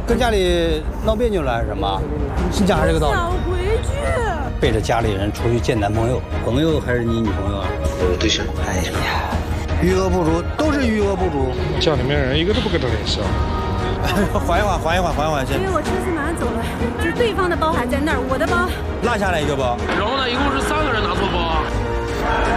跟家里闹别扭了还是什么？是讲还是这个道理？ 小规矩。 背着家里人出去见男朋友，朋友还是你女朋友啊？ 我对象。 哎呀，余额不足，都是余额不足。 家里面人一个都不跟他联系啊。 缓一缓因为我车子马上走了，就是对方的包还在那儿，我的包落下来一个包。 然后呢，一共是3